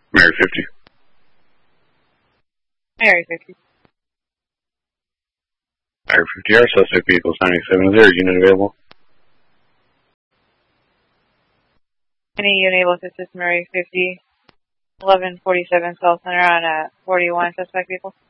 Mary 50. Mary 50. Mary 50, our suspect vehicle is 970, unit available. Any unit able to assist Mary 50, 1147 South Center on a 41 suspect vehicle?